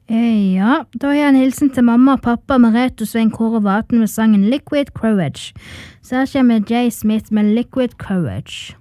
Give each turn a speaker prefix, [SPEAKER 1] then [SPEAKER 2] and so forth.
[SPEAKER 1] Ja, da har jeg en hilsen til mamma og pappa, Merete og Svein Kåre Vaten med sangen Liquid Courage. Så her kommer Jay Smith med Liquid Courage.